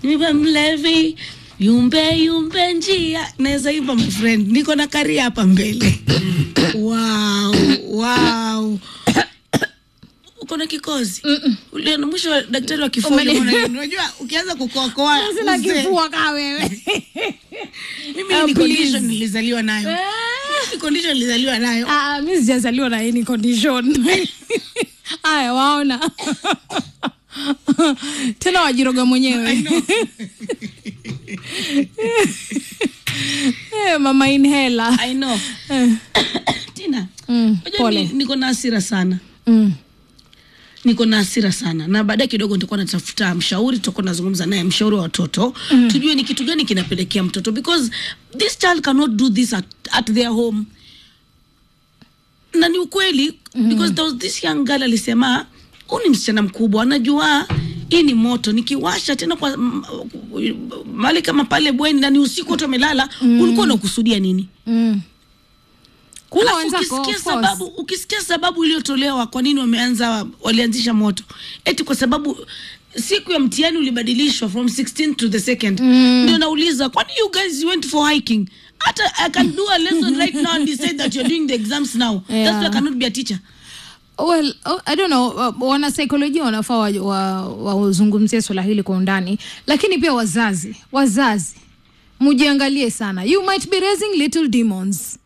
Niwe mlevi, yumbe njia. Naweza imba my friend. Niko na kari hapa mbele. Wow. Uko na kikozi? Ule mwisho daktari wa kifua unajua ukianza kukokoa sina kifua kama wewe. Mimi ni condition nilizaliwa nayo. Ni condition nilizaliwa nayo. Mimi sijazaliwa na hii condition. Haya waona. Tena wajiroga mwenyewe. Mama inhaler. I know. Tina. Unajua niko na hasira sana. Niko na hasira sana. Na baadaye kidogo nitakuwa natafuta mshauri, tutakuwa nazungumza naye mshauri wa watoto. Tujue ni kitu gani kinapelekea mtoto, because this child cannot do this at their home. Na ni ukweli, because there was this young girl alisema, ni msichana mkubwa, anajua hii ni moto, nikiwasha tena kwa mali kama pale bweni na ni usiku watu wamelala, ulikuwa unakusudia nini? Ukisikia sababu iliyotolewa kwa nini walianzisha moto, eti kwa sababu siku ya mtihani ulibadilishwa from 16 to the 2nd. Ndio nauliza, kwani you guys went for hiking? I can do a lesson right now and decide that you're doing the exams now. That's why I cannot be a teacher. Well, I don't know, wana psychology wanafaa wazungumzie swala hili kwa undani, lakini pia wazazi mujiangalie sana. You might be raising little demons.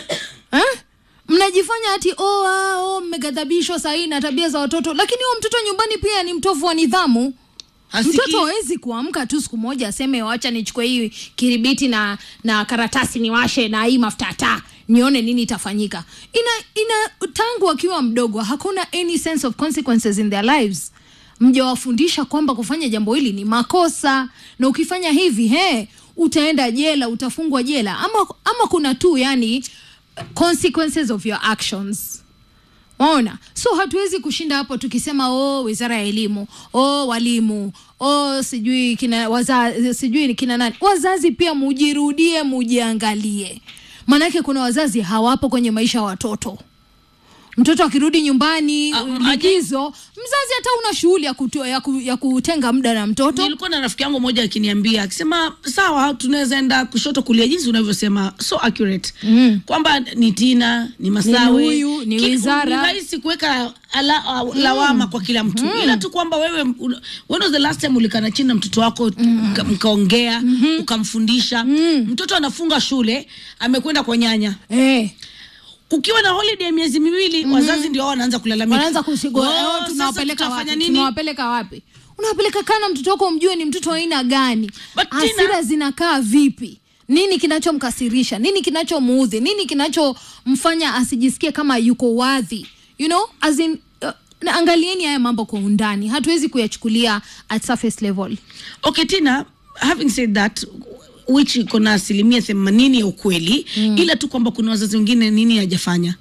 Mnajifanya ati mmegadhabishwa sahi na tabia za watoto, lakini huyo mtoto nyumbani pia ni mtovu wa nidhamu. Mtoto hawezi kuamka tu siku moja aseme wacha nichukue hii kiribiti na karatasi niwashe na hii mafuta taa nione nini itafanyika. Tangu akiwa mdogo hakuna any sense of consequences in their lives. Mjawafundisha kwamba kufanya jambo hili ni makosa, na ukifanya hivi utaenda jela, utafungwa jela, ama kuna tu yani consequences of your actions. Waona? So hatuwezi kushinda hapo tukisema wizara ya elimu, walimu, sijui kina wazazi, sijui kina nani. Wazazi pia mujirudie, mujiangalie. Manake kuna wazazi hawapo kwenye maisha ya watoto. Mtoto akirudi nyumbani likizo, mzazi hata una shughuli ya kutenga muda na mtoto. Nilikuwa na rafiki yangu mmoja akiniambia, akisema sawa tunaweza enda kushoto kulia, jinsi unavyosema so accurate. Kwamba ni Tina, ni Masawe, ni wizara. Ni rahisi kuweka lawama kwa kila mtu. Ila tu kwamba wewe, when was the last time ulikana chini na mtoto wako mkaongea, ukamfundisha? Mtoto anafunga shule, amekwenda kwa nyanya. Kukiwa na holiday miezi miwili, wazazi ndio wanaanza kulalamika. Wanaanza kusigua, tunawapeleka wapi? Unawapeleka kana mtoto wako umjue ni mtoto wa aina gani? Hasira zinakaa vipi? Nini kinachomkasirisha? Nini kinachomuudhi? Nini kinachomfanya asijisikie kama yuko worthy? You know, as in angalieni haya mambo kwa undani. Hatuwezi kuyachukulia at surface level. Okay Tina, having said that, which kuna 80% ya ukweli, ila tu kwamba kuna wazazi wengine nini hajafanya.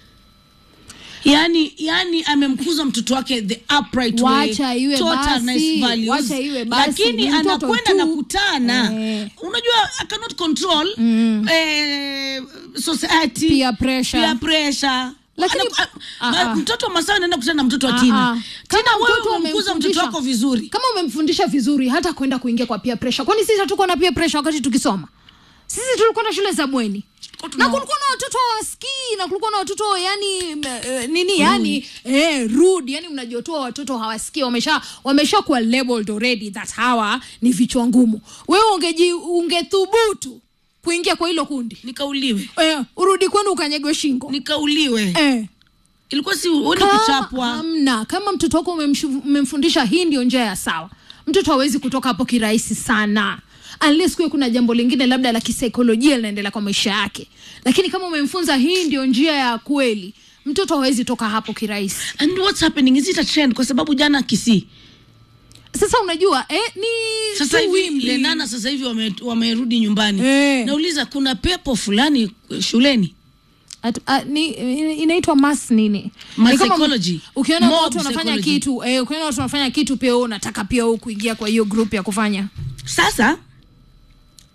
Yani amemkuza mtoto wake the upright way, total nice values. Wacha iwe basi. Lakini anakwenda na kutana. Unajua I cannot control society, peer pressure. Lakini mtoto Masawe anaenda kukutana na mtoto wa Tina. Tina, wewe umemkuza mtoto wako vizuri. Kama umemfundisha vizuri, hata kwenda kuingia kwa peer pressure. Kwani sisi hatuko na peer pressure wakati tukisoma? Sisi tulikuwa na shule za bweni. Na kulikuwa na watoto wasikii, na kulikuwa na watoto rude, yani mnajotoa watoto hawasikii, wamesha kuwa labeled already that hawa ni vichwa ngumu. Wewe ungethubutu kuingia kwa hilo kundi, nikauliwe. Urudi kwenu ukanyegwe shingo, nikauliwe. Ilikuwa si uone kuchapwa. Hamna. Kama mtoto wako umemfundisha hii ndio njia ya sawa, mtoto hawezi kutoka hapo kirahisi sana. Unless kuna jambo lingine labda la kisaikolojia linaendelea kwa maisha yake. Lakini kama umemfunza hii ndio njia ya kweli, mtoto hawezi toka hapo kirahisi. And what's happening? Is it a trend? Kwa sababu jana Kisii. Sasa unajua ni sasa hivi Lenana sasa hivi wamerudi nyumbani. Nauliza kuna pepo fulani shuleni. Inaitwa mass nini? Psychology. Ukiona watu wanafanya kitu, ukiona watu wanafanya kitu pia unataka pia kuingia kwa hiyo group ya kufanya. Sasa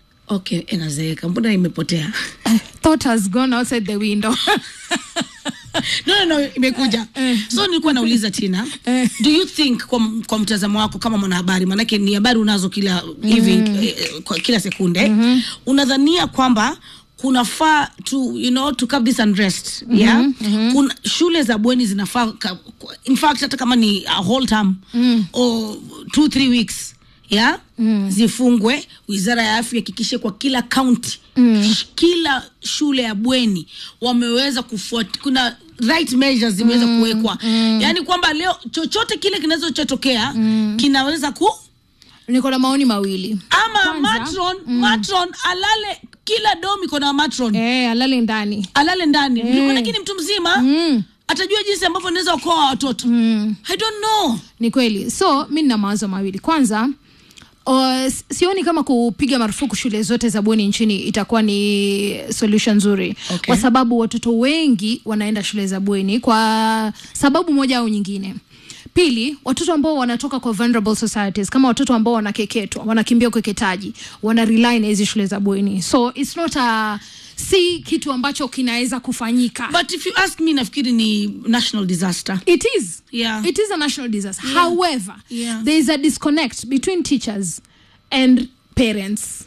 inazeeka. Mbona imepotea? Thought has gone outside the window. No, imekuja. So nilikuwa nauliza Tina, do you think kwa mtazamo wako kama mwanahabari, manake ni habari unazo kila hivi kila sekunde, unadhania kwamba kunafaa to curb this unrest, kuna shule za bweni zinafaa, in fact hata kama ni a whole term or 2-3 weeks zifungwe, wizara ya afya hakikishe kwa kila county kila shule ya bweni wameweza kufuata, kuna right measures zimeweza kuwekwa, yani kwamba leo chochote kile kinachotokea kinaweza niko na maoni mawili. Ama matron alale, kila domi kuna matron alale ndani lakini mtu mzima atajua jinsi ambavyo anaweza kuokoa watoto. I don't know. Ni kweli. So mimi nina mawazo mawili. Kwanza, sioni kama kupiga marufuku shule zote za bweni nchini itakuwa ni solution nzuri. Kwa sababu watoto wengi wanaenda shule za bweni kwa sababu moja au nyingine. Pili, watoto ambao wanatoka kwa vulnerable societies, kama watoto ambao wanakeketwa, wanakimbia ukeketaji, wana rely na hizi shule za bweni. So it's not si kitu ambacho kinaweza kufanyika. But if you ask me, nafikiri ni national disaster. It is. Yeah. It is a national disaster. Yeah. However, there is a disconnect between teachers and parents.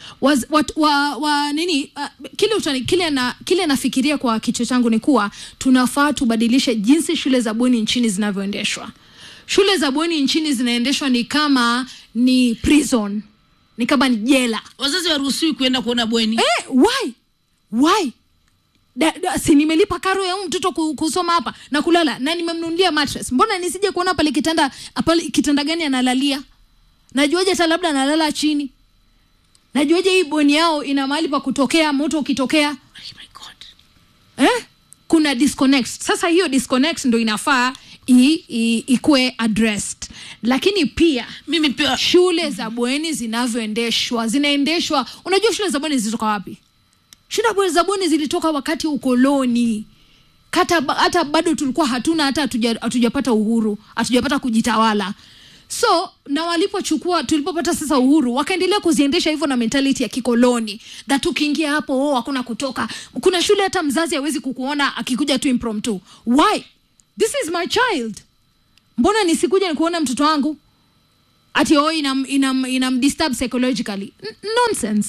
Kile nafikiria kwa kichwa changu ni kuwa tunafaa tubadilishe jinsi shule za bweni nchini zinavyoendeshwa. Shule za bweni nchini zinaendeshwa ni kama ni prison, ni kama ni jela. Wazazi waruhusiwi kuenda kuona bweni. Why? Si nimelipa karo ya mtoto kusoma hapa na kulala na nimemnunulia mattress. Mbona nisije kuona pale kitanda gani analalia? Najuaje hata labda analala chini? Najuaje hii bweni yao ina mahali pa kutokea moto ukitokea? Oh my God. Kuna disconnect. Sasa hiyo disconnect ndio inafaa ikue addressed. Lakini pia shule za bweni zinaendeshwa. Unajua shule za bweni zilitoka wapi? Shule za bweni zilitoka wakati ukoloni. Hata bado tulikuwa hatuna, hata hatujapata uhuru, hatujapata kujitawala. So na tulipopata sasa uhuru, wakaendelea kuziendesha hivyo na mentality ya kikoloni. That ukiingia hapo hakuna kutoka. Kuna shule hata mzazi hawezi kukuona akikuja tu impromptu. Why? This is my child. Mbona nisikuja nikuona mtoto wangu? Ati inam-disturb psychologically. Nonsense.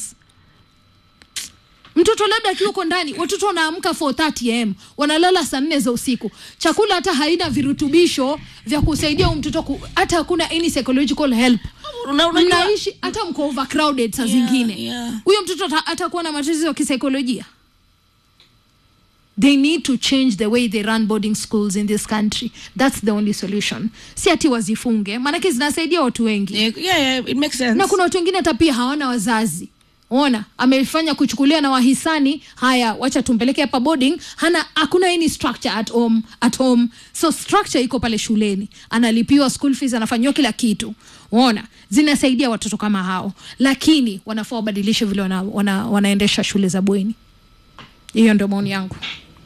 Mtoto labda akiwa uko ndani, watoto wanaamka 4:30 am, wanalala saa 4 za usiku. Chakula hata haina virutubisho vya kusaidia mtoto hata hakuna any psychological help. Unaishi hata mko overcrowded saa zingine. Huyo mtoto atakuwa na matatizo ya kisaikolojia. They need to change the way they run boarding schools in this country. That's the only solution. Si ati wazifunge, maana zinasaidia watu wengi. Yeah, it makes sense. Na kuna watu wengine hata pia hawana wazazi. Ona, amefanya kuchukulia na wahisani, haya wacha tumpeleke hapa boarding, hakuna any structure at home. So structure iko pale shuleni. Analipiwa school fees, anafanywa kila kitu. Ona, zinasaidia watoto kama hao. Lakini wanafaa wabadilishe vile wanaendesha shule za bweni. Hiyo ndio maoni yangu.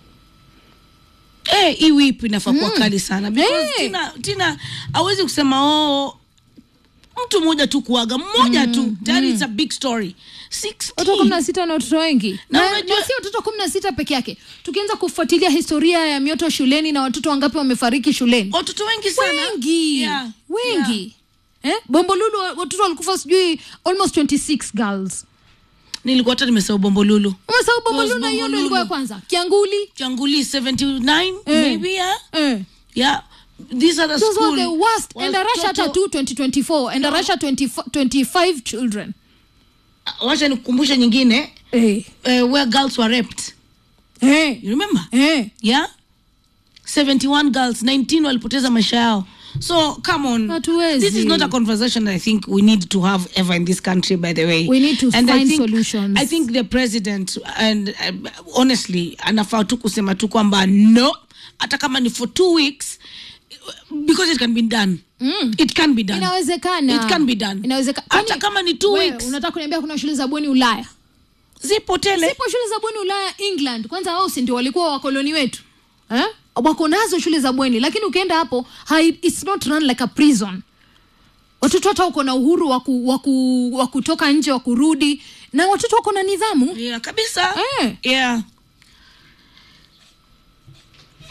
Hii whip inafaa kuwa kali sana. Because Tina hawezi kusema mtu mmoja tu kuaga, mmoja tu. That is a big story. 60. Watoto 16 na watoto wengi. Na si watoto 16 peke yake. Tukianza kufuatilia historia ya mioto shuleni na watoto wangapi wamefariki shuleni. Watoto wengi sana. Wengi. Bombolulu watoto walikufa sijui almost 26 girls. Nilikuwa hata nimesahau Bombolulu. Umesahau Bombolulu na hiyo ndio ilikuwa ya kwanza. Kianguli 79 maybe Yeah. These are the schools. Those are the worst. And Russia hata 2024 and Russia 25 children. Wacha nikukumbusha nyingine. Where girls were raped. You remember? Yeah. 71 girls, 19 walipoteza maisha yao. So come on. This is not a conversation I think we need to have ever in this country, by the way. We need to find solutions. I think the president and honestly anafaa tu kusema tu kwamba no, hata kama ni for 2 weeks, because it can be done. It can be done. Inawezekana. It can be done. Inawezekana. Hata kama ni 2 weeks. Unataka kuniambia kuna shule za bweni Ulaya? Zipo shule za bweni Ulaya, England. Kwanza wao si ndio walikuwa wakoloni wetu. Wako nazo shule za bweni, lakini ukienda hapo it's not run like a prison. Watoto hata uko na uhuru wa kutoka nje, wa kurudi, na watoto wako na nidhamu. Yeah, kabisa. Yeah.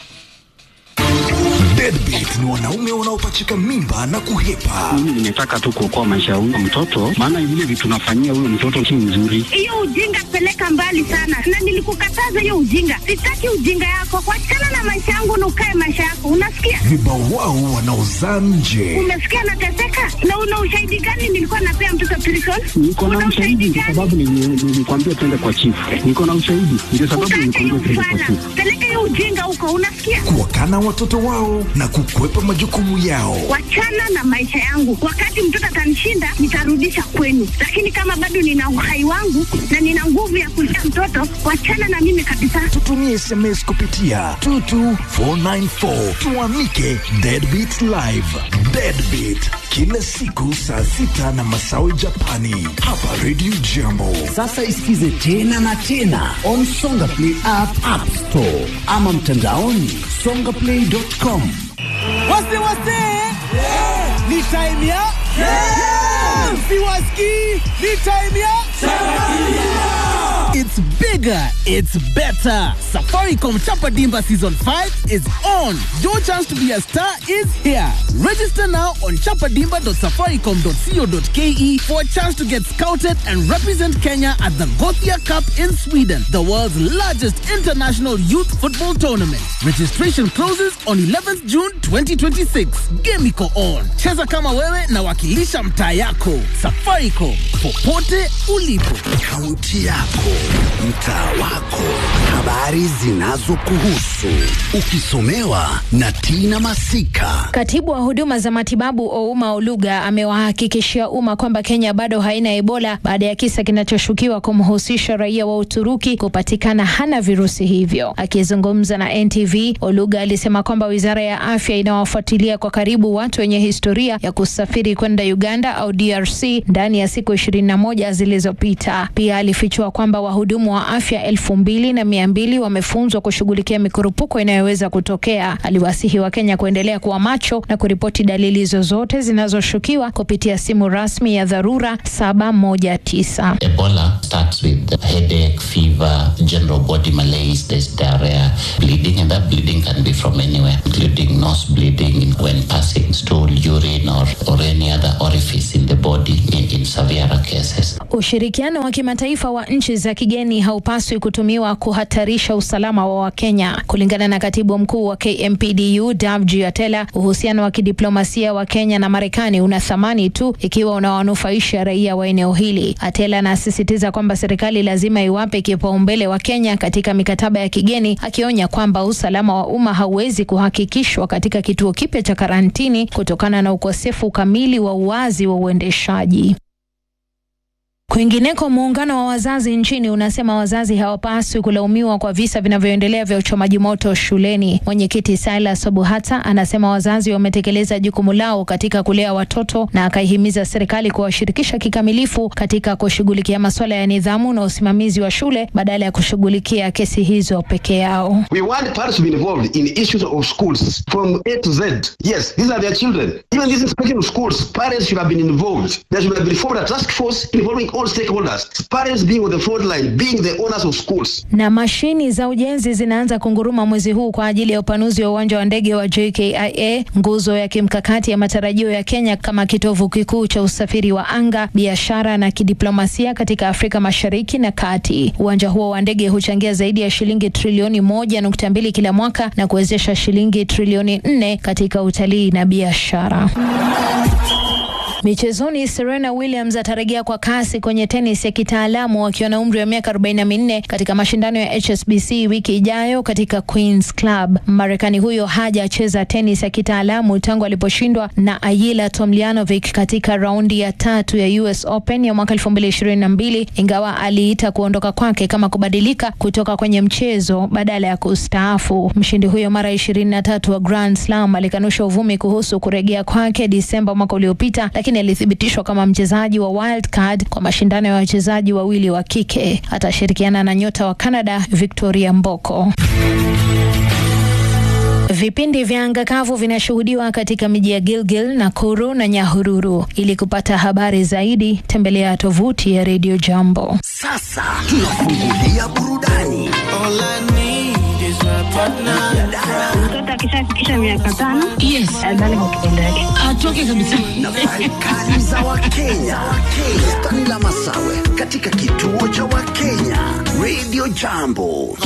Deadbeat ni wanaume wanaopachika mimba na kuhepa. Mimi nimetaka tu kuokoa maisha ya huyo mtoto, maana vile vitu tunafanyia huyo mtoto si nzuri. Hiyo ujinga peleka mbali sana. Na nilikukataza hiyo ujinga. Sitaki ujinga yako. Kuachana na maisha yangu na ukae maisha yako. Unasikia? Vibawao wanaozaa nje. Umesikia nateseka? Na una ushahidi gani nilikuwa napea mtoto prison? Niko na ushahidi kwa sababu nilikwambia twende kwa chief. Niko na ushahidi ndio sababu nilikwambia twende kwa chief. Peleka hiyo ujinga huko, unasikia? Kuwakana watoto wao na kukwepa majukumu yao. Wachana na maisha yangu. Wakati mtoto atanishinda, nitarudisha kwenu. Lakini kama bado nina uhai wangu na nina nguvu ya kulea mtoto, wachana na mimi kabisa. Tutumie SMS kupitia 22494. Tuamike Deadbeat Live. Deadbeat kila siku saa 6 na masawi Japani. Hapa Radio Jambo. Sasa isikize tena na tena on Songa Play App Store ama mtandaoni songaplay.com. Wase ni time ya Siwaski ni time ya It's bigger, it's better. Safaricom Chapa Dimba Season 5 is on. Your chance to be a star is here. Register now on chapadimba.safaricom.co.ke for a chance to get scouted and represent Kenya at the Gothia Cup in Sweden, the world's largest international youth football tournament. Registration closes on 11th June 2026. Game iko on. Cheza kama wewe na wakilisha mtaa yako. Safaricom, popote ulipo. Kaunti yako, mtaa wako, habari zinazokuhusu, ukisomewa na Tina Masika. Katibu wa huduma za matibabu Ouma Oluga amewahakikishia umma kwamba Kenya bado haina Ebola baada ya kisa kinachoshukiwa kumhusisha raia wa Uturuki kupatikana hana virusi hivyo. Akizungumza na NTV, Oluga alisema kwamba Wizara ya Afya inawafuatilia kwa karibu watu wenye historia ya kusafiri kwenda Uganda au DRC ndani ya siku 21 zilizopita. Pia alifichua kwamba wahudumu wa afya 2200 wamefunzwa kushughulikia mikurupuko inayoweza kutokea. Aliwasihi wa Kenya kuendelea kuwa macho na kuripoti dalili zozote zinazoshukiwa kupitia simu rasmi ya dharura 719. Ebola starts with headache, fever, general body malaise, there's diarrhea, bleeding, and that bleeding can be from anywhere, including nose bleeding when passing stool, urine or any other orifice in the body in severe cases. Ushirikiano wa kimataifa wa nchi za kigeni haupaswi kutumiwa kuhatarisha usalama wa Wakenya. Kulingana na katibu mkuu wa KMPDU Davji Atela, uhusiano wa kidiplomasia wa Kenya na Marekani una thamani tu ikiwa unawanufaisha raia wa eneo hili. Atela anasisitiza kwamba serikali lazima iwape kipaumbele wa Kenya katika mikataba ya kigeni, akionya kwamba usalama wa umma hauwezi kuhakikishwa katika kituo kipya cha karantini kutokana na ukosefu kamili wa uwazi wa uendeshaji. Kwingineko, muungano wa wazazi nchini unasema wazazi hawapaswi kulaumiwa kwa visa vinavyoendelea vya uchomaji moto shuleni. Mwenyekiti Silas Obuhata anasema wazazi wametekeleza jukumu lao katika kulea watoto na akaihimiza serikali kuwashirikisha kikamilifu katika kushughulikia masuala ya nidhamu na usimamizi wa shule badala ya kushughulikia kesi hizo peke yao. We want parents to be involved in issues of schools from A to Z. Yes, these are their children. Even this inspection of schools, parents should have been involved. There should have been formed a task force involving all stakeholders, parents being on the front line, being the owners of schools. Na mashini za ujenzi zinaanza kunguruma mwezi huu kwa ajili ya upanuzi wa uwanja wa ndege wa JKIA, nguzo ya kimkakati ya matarajio ya Kenya kama kitovu kikuu cha usafiri wa anga, biashara na kidiplomasia katika Afrika Mashariki na Kati. Uwanja huo wa ndege huchangia zaidi ya shilingi trilioni 1.2 kila mwaka na kuwezesha shilingi trilioni 4 katika utalii na biashara. Michezoni, Serena Williams atarejea kwa kasi kwenye tenis ya kitaalamu akiwa na umri wa miaka 44 katika mashindano ya HSBC wiki ijayo katika Queen's Club. Marekani huyo hajacheza tenis ya kitaalamu tangu aliposhindwa na Ayila Tomljanovic katika raundi ya 3 ya US Open ya mwaka 2022, ingawa aliita kuondoka kwake kama kubadilika kutoka kwenye mchezo badala ya kustaafu. Mshindi huyo mara 23 wa Grand Slam alikanusha uvumi kuhusu kurejea kwake Disemba mwaka uliopita, lakini alithibitishwa kama mchezaji wa wild card kwa mashindano ya wachezaji wawili wa kike. Atashirikiana na nyota wa Canada Victoria Mboko. Vipindi vya anga kavu vinashuhudiwa katika miji ya Gilgil, Nakuru na Nyahururu. Ili kupata habari zaidi, tembelea tovuti ya Radio Jambo. Sasa tunafungulia burudani. All I need Mtoto akishafikisha miaka 5, Yes. adhani kwa kipindi yake. Atoke kabisa. Kali za Wakenya. Stani la Masawe katika kituo cha Wakenya Radio Jambo.